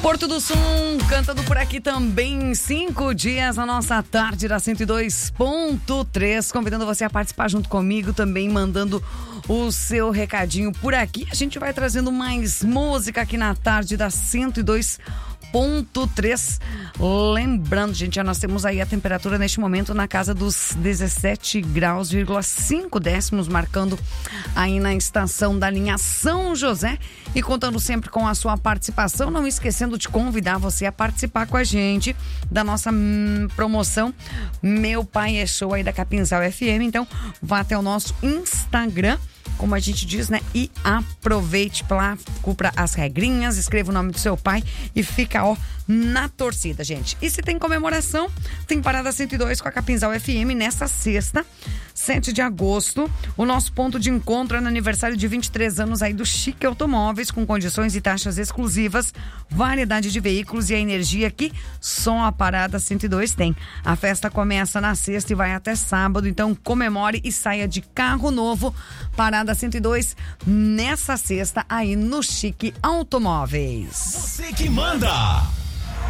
Porto do Sul, cantando por aqui também 5 dias na nossa tarde da 102.3, convidando você a participar junto comigo, também mandando o seu recadinho por aqui. A gente vai trazendo mais música aqui na tarde da 102.3. Lembrando, gente, nós temos aí a temperatura neste momento na casa dos 17 graus,5 décimos, marcando aí na estação da linha São José, e contando sempre com a sua participação, não esquecendo de convidar você a participar com a gente da nossa promoção Meu Pai é Show aí da Capinzal FM. Então vá até o nosso Instagram, como a gente diz, né? E aproveite lá, cumpra as regrinhas, escreva o nome do seu pai e fica, na torcida, gente. E se tem comemoração, tem Parada 102 com a Capinzal FM nesta sexta, 7 de agosto. O nosso ponto de encontro é no aniversário de 23 anos aí do Chique Automóveis, com condições e taxas exclusivas, variedade de veículos e a energia que só a Parada 102 tem. A festa começa na sexta e vai até sábado, então comemore e saia de carro novo. Parada 102 nessa sexta aí no Chique Automóveis. Você que manda!